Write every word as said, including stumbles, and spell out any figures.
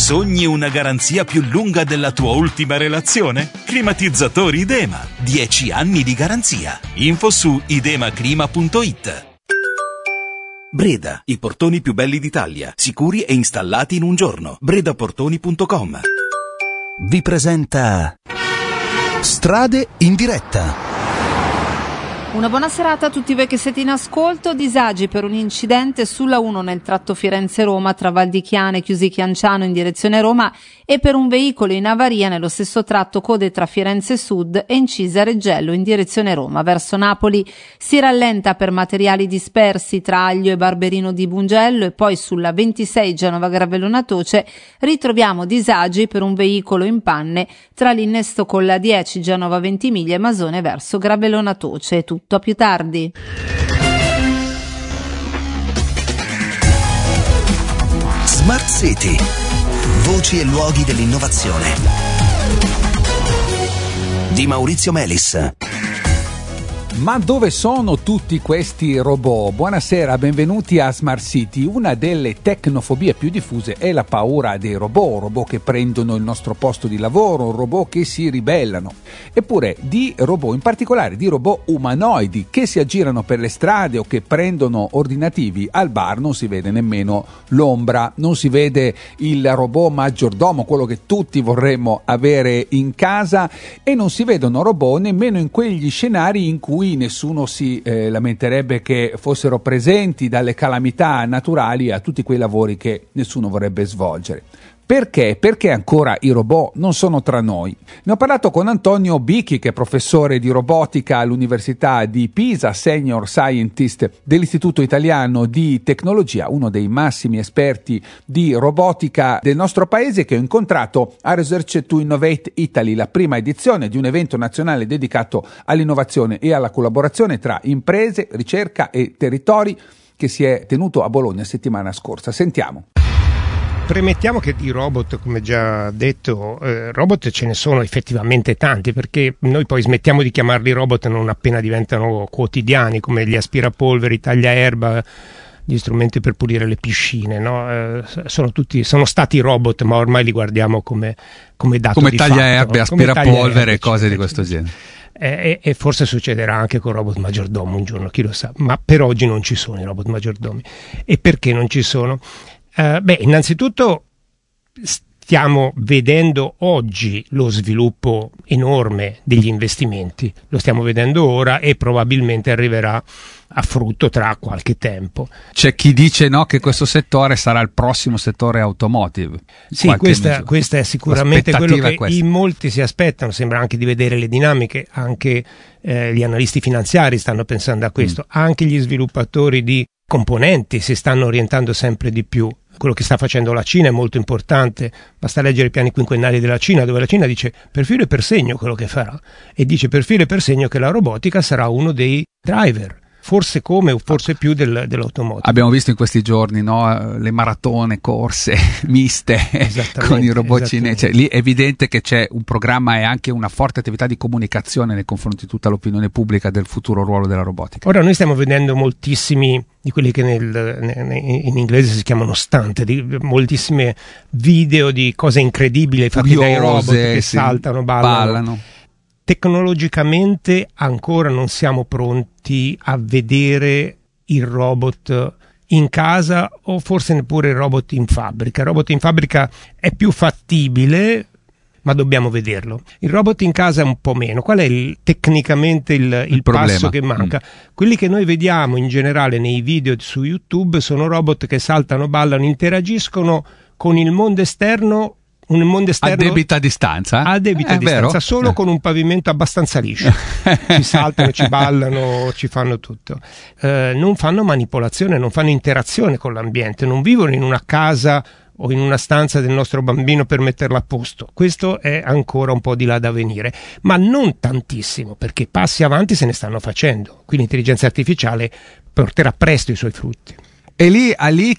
Sogni una garanzia più lunga della tua ultima relazione? Climatizzatori Idema, dieci anni di garanzia. Info su idemaclima punto it. Breda, i portoni più belli d'Italia, sicuri e installati in un giorno. bredaportoni punto com vi presenta Strade in diretta. Una buona serata a tutti voi che siete in ascolto. Disagi per un incidente sulla uno nel tratto Firenze-Roma tra Val di Chiana e Chiusi-Chianciano in direzione Roma e per un veicolo in avaria nello stesso tratto code tra Firenze Sud e Incisa-Reggello in direzione Roma. Verso Napoli si rallenta per materiali dispersi tra Aglio e Barberino di Bungello e poi sulla ventisei Genova-Gravellona Toce ritroviamo disagi per un veicolo in panne tra l'innesto con la dieci Genova-Ventimiglia e Masone verso Gravellona Toce. Tutto a più tardi. Smart City. Voci e luoghi dell'innovazione. Di Maurizio Melis. Ma dove sono tutti questi robot? Buonasera, benvenuti a Smart City. Una delle tecnofobie più diffuse è la paura dei robot, robot che prendono il nostro posto di lavoro, robot che si ribellano. Eppure di robot, in particolare di robot umanoidi che si aggirano per le strade o che prendono ordinativi, al bar non si vede nemmeno l'ombra, non si vede il robot maggiordomo, quello che tutti vorremmo avere in casa, e non si vedono robot nemmeno in quegli scenari in cui nessuno si eh, lamenterebbe che fossero presenti dalle calamità naturali a tutti quei lavori che nessuno vorrebbe svolgere. Perché? Perché ancora i robot non sono tra noi? Ne ho parlato con Antonio Bicchi, che è professore di robotica all'Università di Pisa, senior scientist dell'Istituto Italiano di Tecnologia, uno dei massimi esperti di robotica del nostro paese, che ho incontrato a Research to Innovate Italy, la prima edizione di un evento nazionale dedicato all'innovazione e alla collaborazione tra imprese, ricerca e territori, che si è tenuto a Bologna settimana scorsa. Sentiamo. Premettiamo che di robot, come già detto, eh, robot ce ne sono effettivamente tanti, perché noi poi smettiamo di chiamarli robot non appena diventano quotidiani, come gli aspirapolveri, tagliaerba, gli strumenti per pulire le piscine, no? Eh, sono tutti, sono stati robot, ma ormai li guardiamo come, come dato come di tagliaerbe, fatto, aspirapolvere e cose di questo genere. E, e forse succederà anche con robot maggiordomo un giorno, chi lo sa, ma per oggi non ci sono i robot maggiordomi. E perché non ci sono? Uh, beh, innanzitutto stiamo vedendo oggi lo sviluppo enorme degli investimenti, lo stiamo vedendo ora e probabilmente arriverà a frutto tra qualche tempo. C'è chi dice no che questo settore sarà il prossimo settore automotive. Sì, questa, questa è sicuramente quello che in molti si aspettano, sembra anche di vedere le dinamiche, anche eh, gli analisti finanziari stanno pensando a questo, mm. anche gli sviluppatori di componenti si stanno orientando sempre di più. Quello che sta facendo la Cina è molto importante, basta leggere i piani quinquennali della Cina, dove la Cina dice per filo e per segno quello che farà, e dice per filo e per segno che la robotica sarà uno dei driver, forse come o forse più del, dell'automotive. Abbiamo visto in questi giorni, no, le maratone, corse miste con i robot cinesi. Cioè, lì è evidente che c'è un programma e anche una forte attività di comunicazione nei confronti di tutta l'opinione pubblica del futuro ruolo della robotica. Ora noi stiamo vedendo moltissimi di quelli che nel, in inglese si chiamano stunt, di moltissime video di cose incredibili fatti dai robot che sì, saltano, ballano. ballano. Tecnologicamente ancora non siamo pronti a vedere il robot in casa o forse neppure il robot in fabbrica. Il robot in fabbrica è più fattibile, ma dobbiamo vederlo. Il robot in casa è un po' meno. Qual è il, tecnicamente il, il, il passo che manca? Mm. Quelli che noi vediamo in generale nei video su YouTube sono robot che saltano, ballano, interagiscono con il mondo esterno, un mondo esterno a debita distanza. A debita è distanza, vero? solo eh. con un pavimento abbastanza liscio. Ci saltano, ci ballano, ci fanno tutto. Eh, non fanno manipolazione, non fanno interazione con l'ambiente, non vivono in una casa o in una stanza del nostro bambino per metterla a posto. Questo è ancora un po' di là da venire, ma non tantissimo, perché passi avanti se ne stanno facendo. Quindi l'intelligenza artificiale porterà presto i suoi frutti. E lì, a lì